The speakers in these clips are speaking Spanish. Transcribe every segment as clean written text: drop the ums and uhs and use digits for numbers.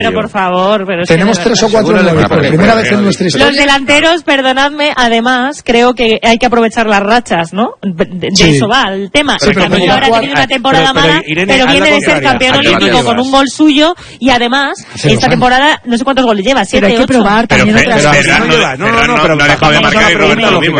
Pero por favor, pero tenemos 3 o 4 nueve, por primera vez en nuestra historia. Los delanteros, perdonadme, además, creo que hay que aprovechar las rachas, ¿no? De eso va el tema. Sí, pero Camillo ahora ha tenido una temporada mala, Irene, pero viene de ser campeón olímpico con un gol suyo, y además, esta temporada, no sé cuántos goles lleva, 7, 8. Pero hay que probar también otras cosas. Pero no ha dejado de marcar y Roberto lo mismo.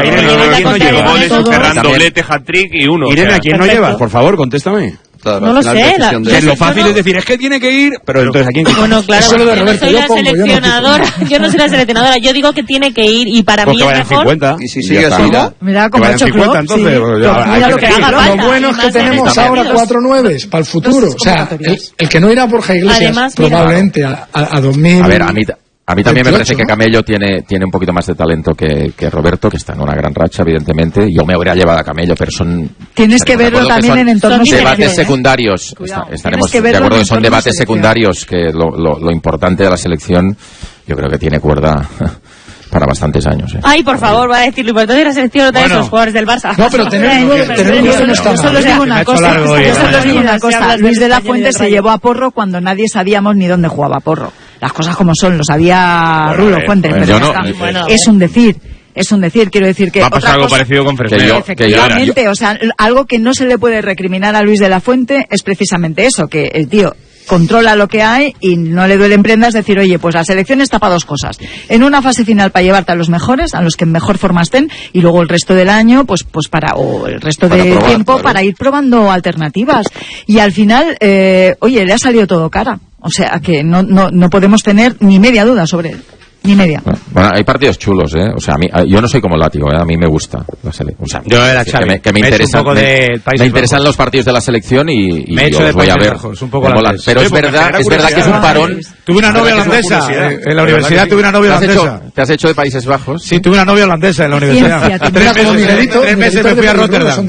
Ferran doblete, hat-trick y 1. Irene, ¿a quién no llevas? Por favor, contéstame. No lo sé. Lo fácil es decir, es que tiene que ir, pero entonces ¿a quién? Bueno, claro, yo no soy la seleccionadora. Yo no soy la seleccionadora. Yo digo que tiene que ir, y para mí es mejor. 50. Y si sigue así, mira como ha hecho 50, entonces. Mira lo que haga falta. Lo bueno es que tenemos ahora 4 nueves para el futuro. O sea, el que no irá Borja Iglesias, además, probablemente a 2000. A ver, a mí también me parece que Camello tiene un poquito más de talento que Roberto, que está en una gran racha, evidentemente. Yo me habría llevado a Camello, pero tienes que verlo también en entornos debates secundarios. Estaremos de acuerdo que son debates secundarios, que lo importante de la selección, yo creo que tiene cuerda para bastantes años. Ay, por favor, va a decir lo importante de la selección otra vez los jugadores del Barça. No, pero tener no está mal. Yo solo digo una cosa. Luis de la Fuente se llevó a Porro cuando nadie sabíamos ni dónde jugaba Porro. Las cosas como son, lo sabía Rulo Fuentes, pero es un decir. Es un decir, quiero decir que... Va a pasar algo parecido con Fresnel. Efectivamente, o sea, algo que no se le puede recriminar a Luis de la Fuente es precisamente eso, que el tío controla lo que hay y no le duelen prendas decir, oye, pues la selección está para 2 cosas. En una fase final para llevarte a los mejores, a los que en mejor forma estén, y luego el resto del año, o el resto de tiempo, para ir probando alternativas. Y al final, oye, le ha salido todo cara. O sea, que no podemos tener ni media duda sobre él. Ni media. Bueno, hay partidos chulos, ¿eh? O sea, yo no soy como Látigo, ¿eh? A mí me gusta la selección. O sea, yo era Xavi. Que me interesan los partidos de la selección y yo los voy a ver. Un poco pero es verdad que es un parón. Tuve una novia holandesa. En la universidad tuve una novia holandesa. ¿Te has hecho de Países Bajos? Sí, tuve una novia holandesa en la universidad. 3 meses me fui a Rotterdam.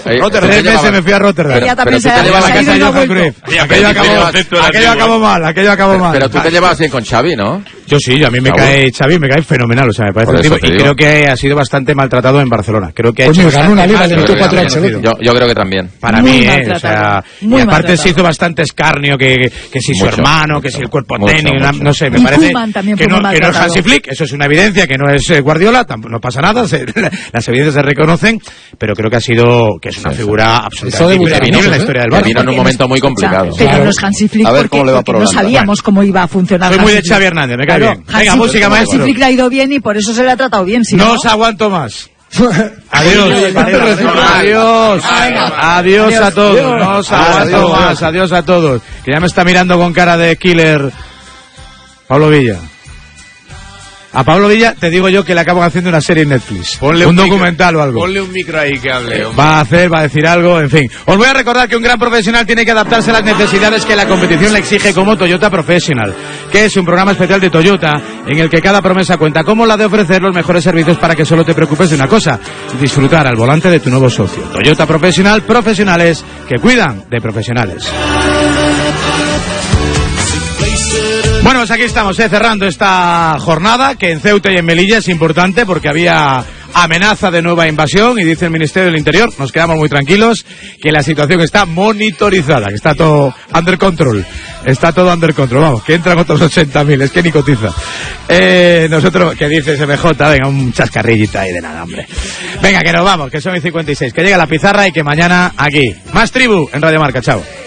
3 meses me fui a Rotterdam. Ella también se lleva la casa de Johan Cruyff. Aquello acabó mal. Pero tú te llevas bien con Xavi, ¿no? Yo sí, a mí Xavi me cae fenomenal, o sea, me parece un tipo, y creo que ha sido bastante maltratado en Barcelona. Creo que ganó una liga, le metió 4 a Ancelotti. Yo creo que también. Para mí, o sea, y aparte se hizo bastante escarnio que si su hermano, que si el cuerpo técnico, no sé, me parece que no es Hansi Flick, eso es una evidencia, que no es Guardiola, no pasa nada, las evidencias se reconocen, pero creo que es una figura absolutamente indefinible en la historia del Barça. Vino en un momento muy complicado. Pero no es Hansi Flick porque no sabíamos cómo iba a funcionar. Soy muy de Xavi Hernández, me cae bien. Venga, música, maestro. Hansi Flick le ha ido bien y por eso se le ha tratado bien. No os aguanto más. Adiós a todos. No os aguanto más. Adiós a todos. Que ya me está mirando con cara de killer Pablo Villa. A Pablo Villa te digo yo que le acaban haciendo una serie en Netflix. Un documental o algo. Ponle un micro ahí que hable. Va a decir algo, en fin. Os voy a recordar que un gran profesional tiene que adaptarse a las necesidades que la competición le exige, como Toyota Professional, que es un programa especial de Toyota en el que cada promesa cuenta, como la de ofrecer los mejores servicios para que solo te preocupes de una cosa: disfrutar al volante de tu nuevo socio. Toyota Professional, profesionales que cuidan de profesionales. Bueno, pues aquí estamos, cerrando esta jornada, que en Ceuta y en Melilla es importante porque había amenaza de nueva invasión y dice el Ministerio del Interior, nos quedamos muy tranquilos, que la situación está monitorizada, que está todo under control. Está todo under control, vamos, que entran otros 80.000, es que ni cotiza. Nosotros, ¿qué dice SMJ? Venga, un chascarrillita ahí de nada, hombre. Venga, que nos vamos, que son 56, que llega la pizarra y que mañana aquí. Más Tribu en Radio Marca, chao.